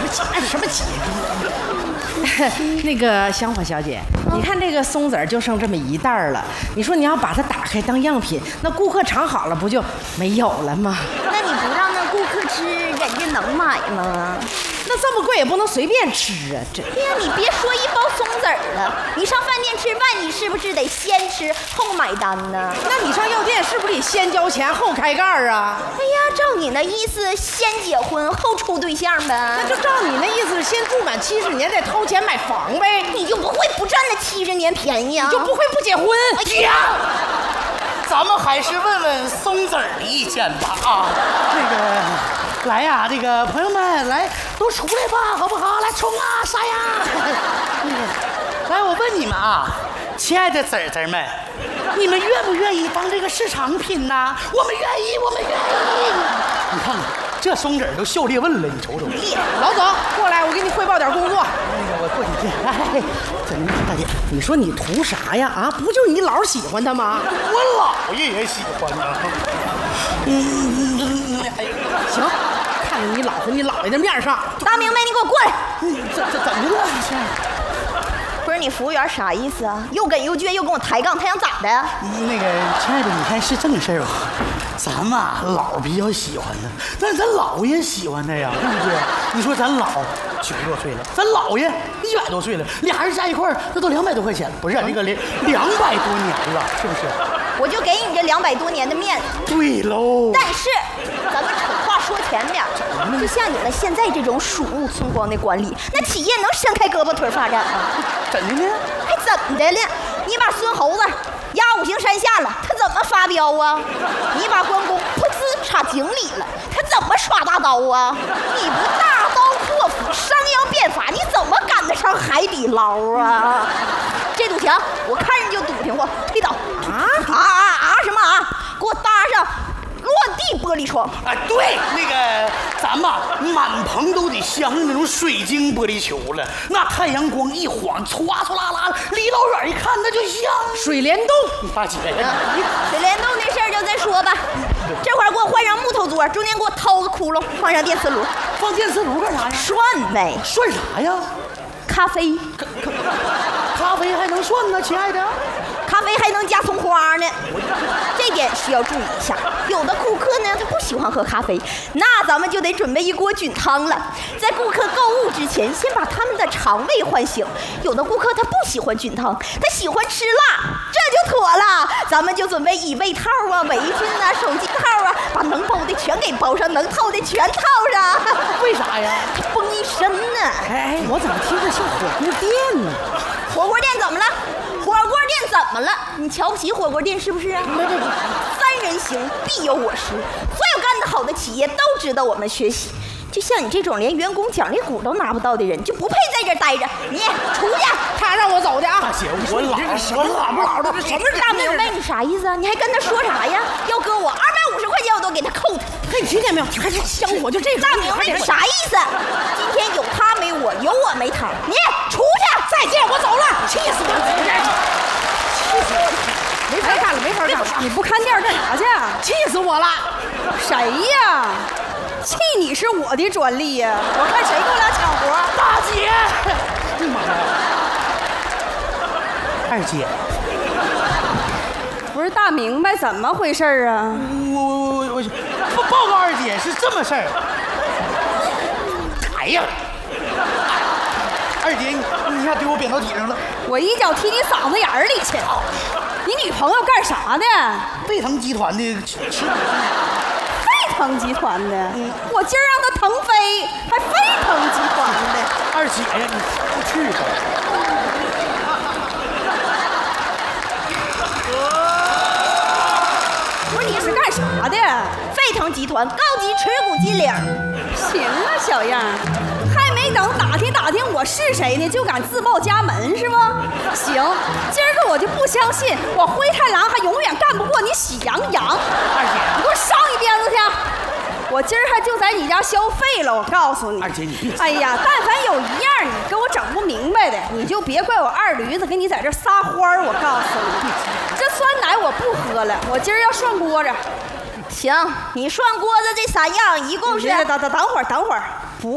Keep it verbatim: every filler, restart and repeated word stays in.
起按什么起？那个香火小姐，你看这个松子就剩这么一袋了，你说你要把它打开当样品，那顾客尝好了不就没有了吗？ 那你不让那顾客吃，人家能买吗？ 那这么贵也不能随便吃啊！这， 哎呀，你别说一包松子了，你上饭店吃饭，你是不是得先吃后买单呢？ 那你上药店是不是得先交钱后开盖啊？ 哎呀，照你那意思，先结婚后处对象呗？ 那就照你那意思，先住满七十年再掏钱买房呗？ 你就不会不占那七十年便宜啊？ 你就不会不结婚？ 哎呀，咱们还是问问松子儿的意见吧啊！那个。来呀、啊，这个朋友们，来都出来吧，好不好？来冲啊，杀呀！来，我问你们啊，亲爱的籽儿籽儿们，你们愿不愿意当这个市场品呢？我们愿意，我们愿意。你看看这松子儿都笑裂纹了，你瞅瞅。 老总，过来，我给你汇报点工作。 那个，我过去见。哎，怎么大姐？ 你说你图啥呀？啊，不就你姥喜欢他吗？ 我姥爷也喜欢呢。嗯嗯，哎， 行。看在你姥和你姥爷的面上， 大明白，你给我过来！ 怎怎怎么了？ 不是你服务员啥意思啊？又跟又倔又跟我抬杠，他想咋的？ 那个亲爱的，你看是这么事儿吧？咱嘛姥比较喜欢他，但是咱姥爷喜欢他呀，对不对？你说咱姥九十多岁了，咱姥爷一百多岁了，俩人加一块儿，那都两百多块钱了，不是那个两两百多年了，是不是？ 我就给你这两百多年的面子。 对喽。 但是咱们丑话说前面，就像有了现在这种鼠目寸光的管理，那企业能伸开胳膊腿发展吗？ 怎的呢？ 还怎的了？你把孙猴子压五行山下了，他怎么发飙啊？你把关公噗呲插井里了，他怎么耍大刀啊？你不大刀阔斧、商鞅变法，你怎么赶得上海底捞啊？这堵墙我看着就堵挺慌，推倒！啊啊啊啊什么啊？给我搭上落地玻璃窗！ 啊，对，那个咱们满棚都得镶上那种水晶玻璃球了，那太阳光一晃，唰唰啦啦，离老远一看，那就像水帘洞。 大姐呀， 水帘洞那事儿就再说吧。这会儿给我换上木头桌，中间给我掏个窟窿，放上电磁炉。 放电磁炉干啥呀？ 涮呗。 涮啥呀？ 咖啡。 咖啡还能涮呢，亲爱的。 咖啡还能加葱花呢，这点需要注意一下。有的顾客呢，他不喜欢喝咖啡，那咱们就得准备一锅菌汤了。在顾客购物之前，先把他们的肠胃唤醒。有的顾客他不喜欢菌汤，他喜欢吃辣，这就妥了。咱们就准备椅背套啊、围巾啊、手机套啊，把能包的全给包上，能套的全套上。 为啥呀？ 它丰一身呢。 哎，我怎么听着像火锅店呢？ 火锅店怎么了？火锅店怎么了？你瞧不起火锅店是不是啊？三人行必有我师，所有干得好的企业都值得我们学习。就像你这种连员工奖励股都拿不到的人，就不配在这儿待着。你出去！ 他让我走的啊！ 大姐，我老我老不老的，这什么人？ 大明白你啥意思啊？你还跟他说啥呀？要搁我二百五十块钱我都给他扣他。 嘿，你听见没有？还是香火就这个。 大明白你啥意思？今天有他没我，有我没他。你出去！ 再见，我走了。气死我了！气死我了！没法干了，没法干了！ 你不看店干啥去？ 气死我了！ 谁呀？气你是我的专利呀！我看谁跟我俩抢活。 大姐，哎呀妈呀！二姐， 不是大明白怎么回事啊？ 我我我我报告二姐是这么事儿。哎呀，二姐，你一下丢我扁桃体上了。 我一脚踢你嗓子眼儿里去！你女朋友干啥的？ 沸腾集团的吃股。 沸腾集团的，嗯、我今儿让他腾飞，还沸腾集团的。 二姐呀，你不去吧？ 不是你是干啥的？ 沸腾集团高级持股金领。 行啊，小样，还没等打听打听我是谁呢，就敢自报家门是吗？行，今儿个我就不相信我灰太狼还永远干不过你喜羊羊。 二姐， 你给我上一鞭子去！我今儿还就在你家消费了，我告诉你。 二姐，你别。 哎呀，但凡有一样你跟我整不明白的，你就别怪我二驴子给你在这撒欢儿。我告诉你，这酸奶我不喝了，我今儿要涮锅子。 行，你涮锅子这三样一共是…… 等等等会儿，等会儿，